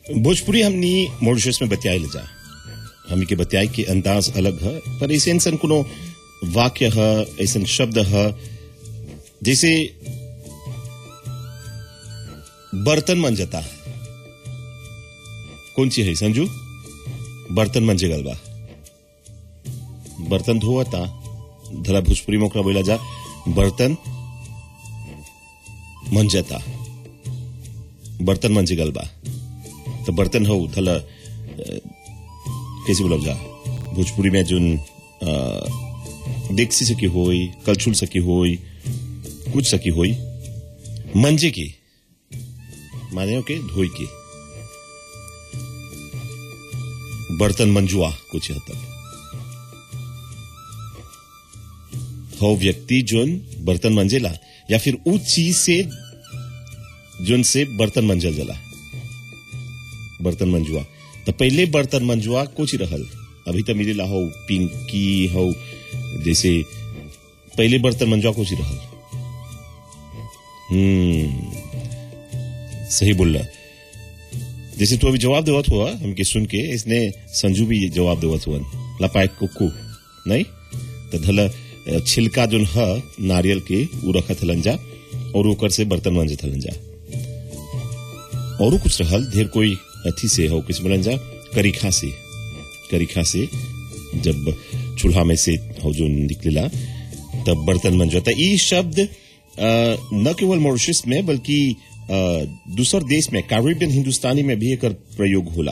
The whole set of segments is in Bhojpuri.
भोजपुरी हमनी मॉरिशस में बतियाई ले जा हमी के बतियाई के अंदाज अलग है पर ऐसे इंसान कोनो वाक्य है ऐसा शब्द है जैसे बर्तन मंजता है कौन सी है संजू बर्तन मंजे गलबा बर्तन धोवता धरा भोजपुरी मोकरा बोला जा बर्तन मंजता बर्तन मंजे गलबा तो बर्तन हो धला कैसे बोला जा भोजपुरी में जोन देक्सी सकी होई कलछुल सकी होई कुछ सकी होई मंजे की माने के धोई के बर्तन मंजुआ कुछ हद तक हो व्यक्ति जोन बर्तन मंजेला या फिर उस चीज से जोन से बर्तन मंजल जला बर्तन मंजुआ तो पहले बर्तन मंजुआ कुछ रहल अभी तो मिलेला हो पिंकी हो जैसे पहले बर्तन मंजुआ कुछ रहल सही बोल रहा जैसे तू अभी जवाब देवत हुआ हमके सुन के इसने संजू भी जवाब देवत हुआ लपाए कुकू नहीं तो धला छिलका जोन है नारियल के वो रखा थलन जा और ओकर से बर्तन मंजे थलन जा और कुछ रहल ढेर कोई अथी से हो किस बोलन जा करीखा से जब चूल्हा में से हो जो निकलेला तब बर्तन मंजता ये शब्द न केवल मॉरिशस में बल्कि दूसर देश में कैरिबियन हिंदुस्तानी में भी एकर प्रयोग होला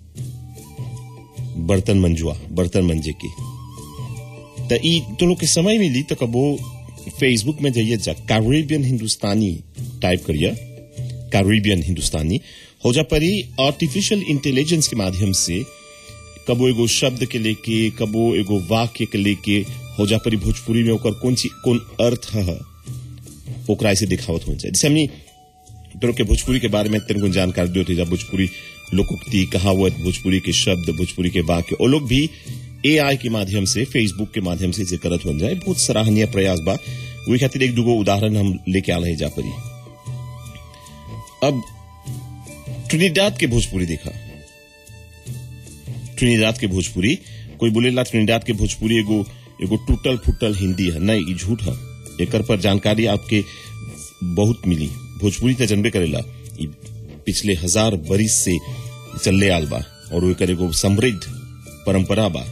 बर्तन मंजुआ बर्तन मंजे की तो ई तो लोग के समय मिली तो कबो फेसबुक में जाइए जा कैरिबियन हिंदुस्तानी टाइप करिए कैरिबियन हिंदुस्तानी हो जा परी आर्टिफिशियल इंटेलिजेंस के माध्यम से कबो एगो शब्द के लेके कबो एगो वाक्य के लेके हो जा परी भोजपुरी में ओकर कौन अर्थ है ओकरा से दिखावत हो जाए जैसे हमनी तो के भोजपुरी के बारे में तेरे जानकारी दो थी भोजपुरी लोकोक्ति कहावत भोजपुरी के शब्द भोजपुरी के वाक्य वो लोग भी एआई के माध्यम से फेसबुक के माध्यम से जे करत हो जाए बहुत सराहनीय प्रयास बा वही खातिर एक दूगो उदाहरण हम लेके आल है जा परी अब ट्रिनिडाद के भोजपुरी देखा ट्रिनिडाद के भोजपुरी कोई बोलेला ट्रिनिडाद के भोजपुरी एगो टूटल फुटल हिंदी है नहीं ये झूठ है एकर पर जानकारी आपके बहुत मिली भोजपुरी तो जनबे करेला पिछले 1000 बरिस से चलले आल बा और एकर एगो समृद्ध परंपरा बा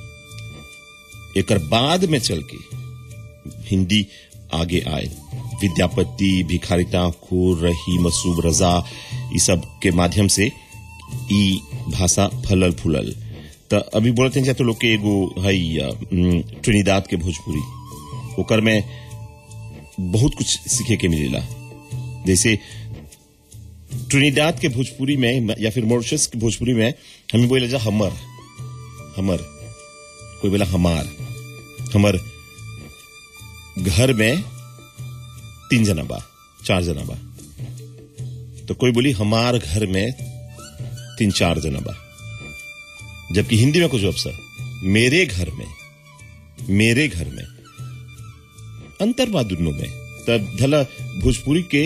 एकर बाद में चल के हिंदी आगे आए विद्यापति भिखारिता खूर रही मसूब रजा ये सब के माध्यम से ई भाषा फलल फूलल तो अभी बोलते हैं तो लोग के एगो है ट्रिनिडाद के भोजपुरी ओकर में बहुत कुछ सीखे के मिलेला जैसे ट्रिनिडाद के भोजपुरी में या फिर मॉरिशस के भोजपुरी में हमें बोले जा हमर कोई बोला हमर घर में 3 जना बा 4 जना बा तो कोई बोली हमार घर में 3-4 जना बा जबकि हिंदी में कुछ अवसर मेरे घर में अंतर बा दोनों में तब धला भोजपुरी के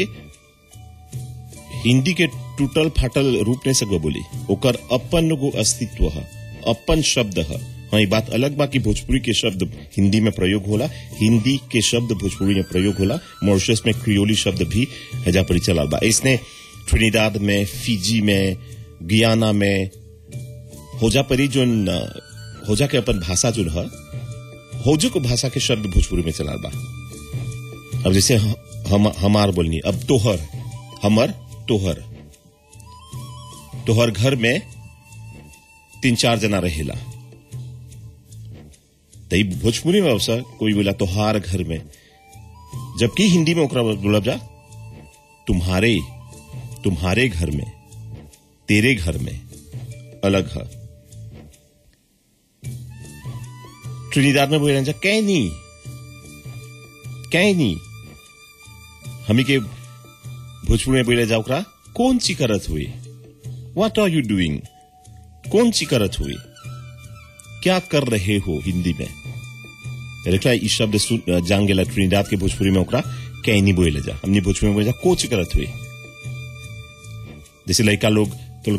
हिंदी के टूटल फाटल रूप नहीं सकबो बोली ओकर अपन गो अस्तित्व है अपन शब्द है हाँ ये बात अलग बा कि भोजपुरी के शब्द हिंदी में प्रयोग होला हिंदी के शब्द भोजपुरी में प्रयोग होला मॉरिशस में क्रियोली शब्द भी हजा पर चला बा इसने ट्रिनिडाद में फिजी में गियाना में होजा परी जो होजा के अपन भाषा जो है होजो को भाषा के शब्द भोजपुरी में चला बा अब जैसे हमार बोलनी अब हमर तोहर घर में 3-4 जना रहेला तई भोजपुरी में अवसर कोई बोला तोहार घर में जबकि हिंदी में ओकरा बोला जा तुम्हारे घर में तेरे घर में अलग है ट्रिनिडाद में बोला जा कैनी हमी के भोजपुरी में बोला जा ओकरा कौन सी करत हुई व्हाट आर यू डूइंग कौन सी करत हुई क्या कर रहे हो हिंदी में देखला ई शब्द जान गेला ट्रिनिडाद के भोजपुरी में ओकरा कैनी बोले जा हमनी भोजपुरी में बोले जा कोच करत हुई जैसे लड़का लोग